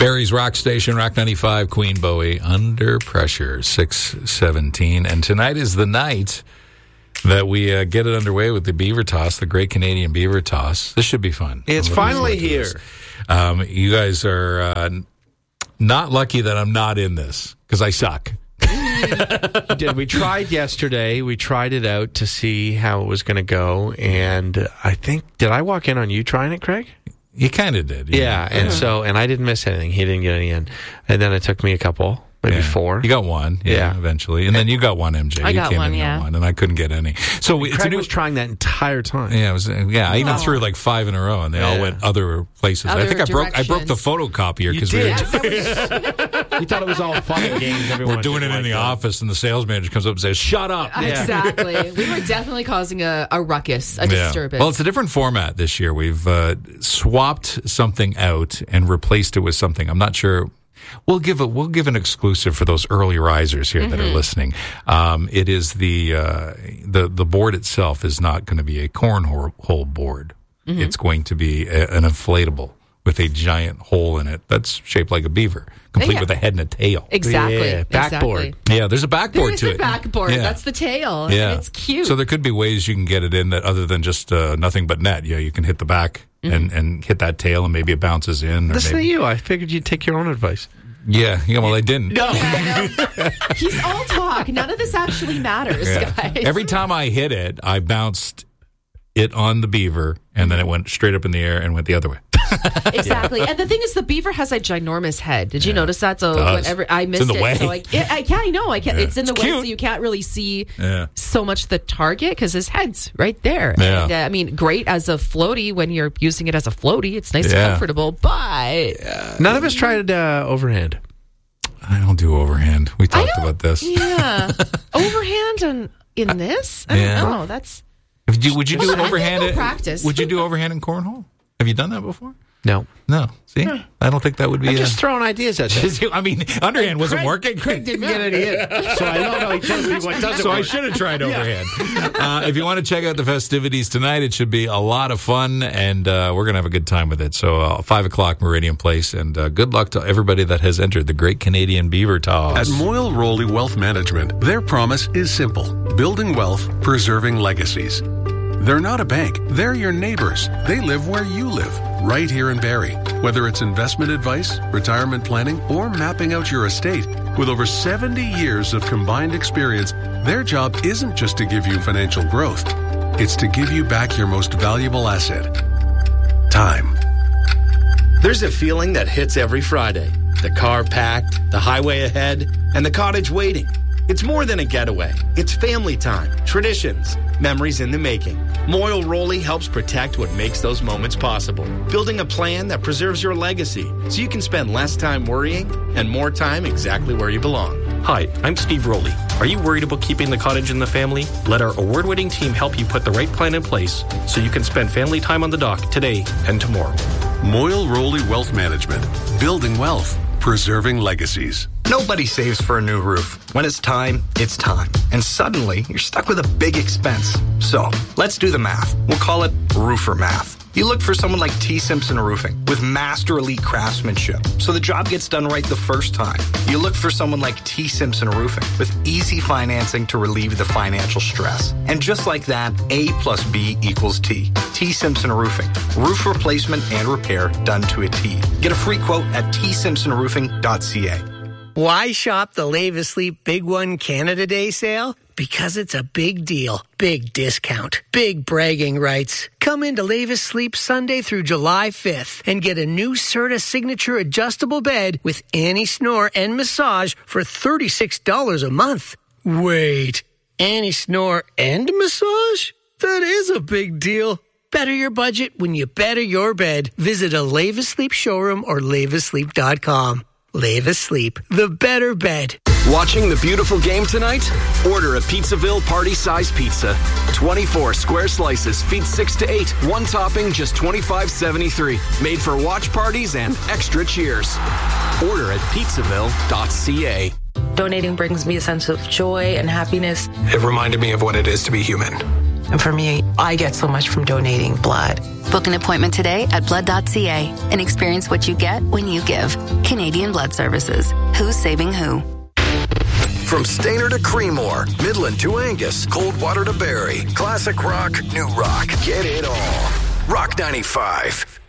Barrie's Rock Station, Rock 95, Queen Bowie, Under Pressure, 6:17. And tonight is the night that we get it underway with the Beaver Toss, the Great Canadian Beaver Toss. This should be fun. It's finally here. You guys are not lucky that I'm not in this, because I suck. We tried yesterday. We tried it out to see how it was going to go. And I think, did I walk in on you trying it, Craig? You kind of did. Yeah. And I didn't miss anything. He didn't get any in. And then it took me a couple, maybe four. You got one, eventually. And then you got one, MJ. I got one, and I couldn't get any. So Craig was trying that entire time. Yeah, I even threw like 5 in a row, and they all went other places. I think I broke the photocopier because You thought it was all fun and games. We're doing it in the office, and the sales manager comes up and says, "Shut up!" Exactly. We were definitely causing a ruckus, a disturbance. Well, it's a different format this year. We've swapped something out and replaced it with something. I'm not sure. We'll give an exclusive for those early risers here that are listening. It is the board itself is not going to be a cornhole board. It's going to be an inflatable with a giant hole in it that's shaped like a beaver, complete with a head and a tail. Exactly. Yeah, backboard. Exactly. Yeah, there's a backboard to it. There's a backboard. Yeah. That's the tail. Yeah. It's cute. So there could be ways you can get it in that other than just nothing but net. Yeah, you can hit the back and hit that tail, and maybe it bounces in. Listen to you. I figured you'd take your own advice. Yeah, well, I didn't. No. He's all talk. None of this actually matters, guys. Every time I hit it, I bounced it on the beaver, and then it went straight up in the air and went the other way. Exactly. And the thing is, the beaver has a ginormous head. Did you notice that? So whenever I missed it's in the way. So I know. I can't. Yeah. It's in the way, cute. so you can't really see so much the target because his head's right there. Yeah. And I mean, great as a floaty when you're using it as a floaty. It's nice and comfortable, but none of us tried overhand. I don't do overhand. We talked about this. Yeah, overhand and in this. I don't know. That's. Would you do overhand? Practice. Would you do overhand in cornhole? Have you done that before? No. See, I don't think that would be. I'm just throwing ideas at you. I mean, underhand wasn't working. Craig didn't get any in, so I don't know. He tells me what doesn't work. I should have tried overhand. If you want to check out the festivities tonight, it should be a lot of fun, and we're going to have a good time with it. So 5 o'clock, Meridian Place, and good luck to everybody that has entered the Great Canadian Beaver Toss. At Moyle Rowley Wealth Management, their promise is simple: building wealth, preserving legacies. They're not a bank. They're your neighbors. They live where you live, right here in Barrie. Whether it's investment advice, retirement planning, or mapping out your estate, with over 70 years of combined experience, their job isn't just to give you financial growth. It's to give you back your most valuable asset: time. There's a feeling that hits every Friday. The car packed, the highway ahead, and the cottage waiting. It's more than a getaway. It's family time, traditions, memories in the making. Moyle Rowley helps protect what makes those moments possible, building a plan that preserves your legacy so you can spend less time worrying and more time exactly where you belong. Hi, I'm Steve Rowley. Are you worried about keeping the cottage in the family? Let our award-winning team help you put the right plan in place so you can spend family time on the dock today and tomorrow. Moyle Rowley Wealth Management. Building wealth, preserving legacies. Nobody saves for a new roof. When it's time, it's time. And suddenly, you're stuck with a big expense. So, let's do the math. We'll call it roofer math. You look for someone like T. Simpson Roofing with master elite craftsmanship, so the job gets done right the first time. You look for someone like T. Simpson Roofing with easy financing to relieve the financial stress. And just like that, A plus B equals T. T. Simpson Roofing. Roof replacement and repair done to a T. Get a free quote at tsimpsonroofing.ca. Why shop the Lave Asleep Big One Canada Day sale? Because it's a big deal, big discount, big bragging rights. Come into Lave Asleep Sunday through July 5th and get a new Serta Signature adjustable bed with Annie Snore and massage for $36 a month. Wait, Annie Snore and massage? That is a big deal. Better your budget when you better your bed. Visit a Lave Asleep showroom or laveasleep.com. Lave Asleep, the better bed. Watching the beautiful game tonight? Order a Pizzaville party-size pizza. 24 square slices, feed 6 to 8. One topping, just $25.73. Made for watch parties and extra cheers. Order at pizzaville.ca. Donating brings me a sense of joy and happiness. It reminded me of what it is to be human. And for me, I get so much from donating blood. Book an appointment today at blood.ca and experience what you get when you give. Canadian Blood Services. Who's saving who? From Stayner to Creemore, Midland to Angus, Coldwater to Barrie, classic rock, new rock. Get it all. Rock 95.